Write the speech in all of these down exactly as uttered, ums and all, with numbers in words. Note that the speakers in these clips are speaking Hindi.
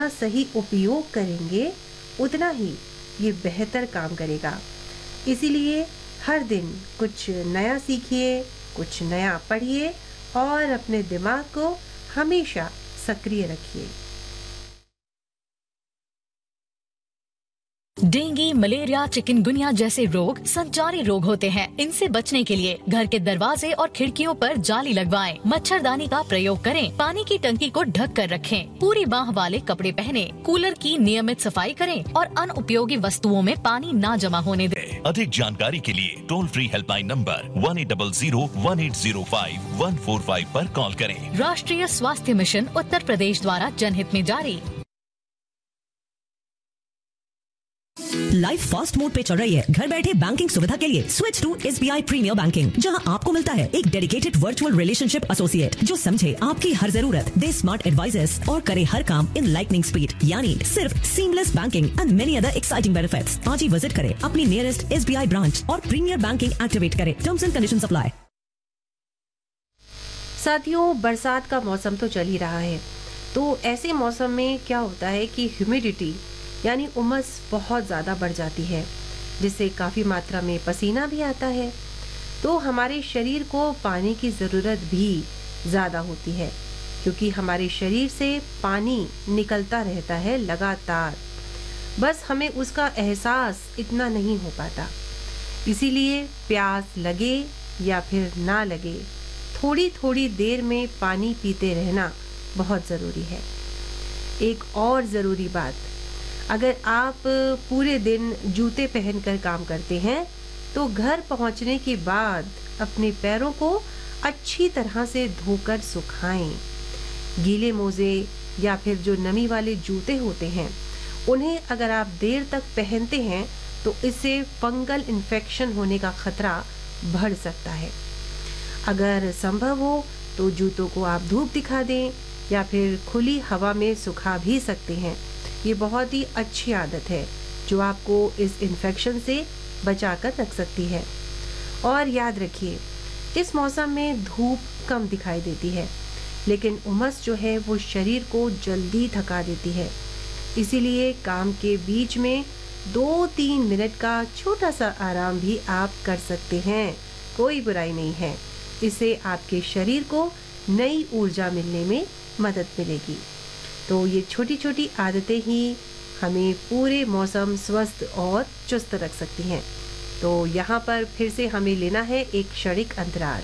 सही उपयोग करेंगे उतना ही ये बेहतर काम करेगा। इसीलिए हर दिन कुछ नया सीखिए, कुछ नया पढ़िए और अपने दिमाग को हमेशा सक्रिय रखिए। डेंगू, मलेरिया, चिकनगुनिया जैसे रोग संचारी रोग होते हैं। इनसे बचने के लिए घर के दरवाजे और खिड़कियों पर जाली लगवाएं, मच्छरदानी का प्रयोग करें, पानी की टंकी को ढक कर रखें, पूरी बाह वाले कपड़े पहने, कूलर की नियमित सफाई करें और अनुपयोगी वस्तुओं में पानी ना जमा होने दें। अधिक जानकारी के लिए toll free helpline number one eight double zero one eight zero five one four five पर कॉल करें। राष्ट्रीय स्वास्थ्य मिशन उत्तर प्रदेश द्वारा जनहित में जारी। लाइफ फास्ट मोड पे चल रही है। घर बैठे बैंकिंग सुविधा के लिए switch to S B I premiere banking, जहां आपको मिलता है एक डेडिकेटेड वर्चुअल रिलेशनशिप एसोसिएट जो समझे आपकी हर जरूरत, दे स्मार्ट एडवाइजेस और करे हर काम इन लाइटनिंग स्पीड, यानी सिर्फ seamless banking and many other exciting benefits. आज ही विजिट करें अपनी nearest S B I branch और प्रीमियर बैंकिंग एक्टिवेट करें। Terms and conditions apply. साथियों, बरसात का मौसम तो चल ही रहा है, तो ऐसे मौसम में क्या होता है कि ह्यूमिडिटी यानी उमस बहुत ज़्यादा बढ़ जाती है, जिससे काफ़ी मात्रा में पसीना भी आता है। तो हमारे शरीर को पानी की ज़रूरत भी ज़्यादा होती है, क्योंकि हमारे शरीर से पानी निकलता रहता है लगातार, बस हमें उसका एहसास इतना नहीं हो पाता। इसीलिए प्यास लगे या फिर ना लगे, थोड़ी थोड़ी देर में पानी पीते रहना बहुत ज़रूरी है। एक और ज़रूरी बात, अगर आप पूरे दिन जूते पहनकर काम करते हैं तो घर पहुंचने के बाद अपने पैरों को अच्छी तरह से धोकर सुखाएं। गीले मोजे या फिर जो नमी वाले जूते होते हैं, उन्हें अगर आप देर तक पहनते हैं तो इससे फंगल इन्फेक्शन होने का खतरा बढ़ सकता है। अगर संभव हो तो जूतों को आप धूप दिखा दें या फिर खुली हवा में सुखा भी सकते हैं। ये बहुत ही अच्छी आदत है जो आपको इस इन्फेक्शन से बचाकर रख सकती है। और याद रखिए, इस मौसम में धूप कम दिखाई देती है, लेकिन उमस जो है वो शरीर को जल्दी थका देती है। इसीलिए काम के बीच में दो तीन मिनट का छोटा सा आराम भी आप कर सकते हैं, कोई बुराई नहीं है। इससे आपके शरीर को नई ऊर्जा मिलने में मदद मिलेगी। तो ये छोटी छोटी आदतें ही हमें पूरे मौसम स्वस्थ और चुस्त रख सकती हैं। तो यहाँ पर फिर से हमें लेना है एक क्षणिक अंतराल।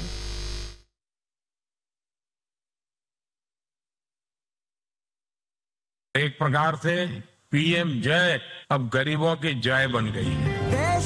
एक प्रकार से पी एम जय अब गरीबों की जय बन गई है।